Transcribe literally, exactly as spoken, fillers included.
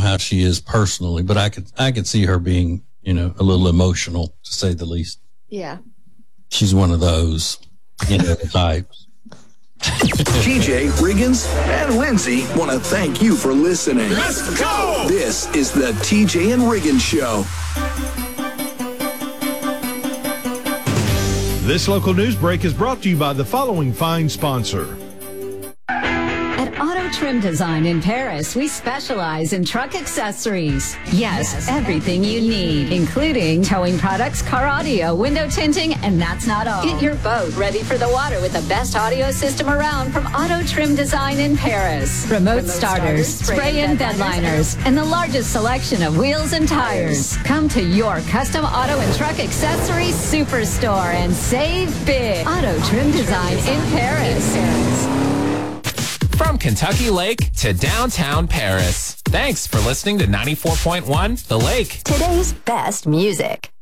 how she is personally, but I could I could see her being, you know, a little emotional, to say the least. Yeah. She's one of those, you know, types. T J, Riggins, and Lindsay want to thank you for listening. Let's go! This is the T J and Riggins Show. This local news break is brought to you by the following fine sponsor. At Auto Trim Design in Paris, we specialize in truck accessories. Yes, yes, everything you need, including towing products, car audio, window tinting, and that's not all. Get your boat ready for the water with the best audio system around from Auto Trim Design in Paris. Remote, Remote starters, starters, spray and bed liners, and the largest selection of wheels and tires. Come to your custom auto and truck accessories superstore and save big. Auto Trim Design in Paris. From Kentucky Lake to downtown Paris. Thanks for listening to ninety-four point one The Lake. Today's best music.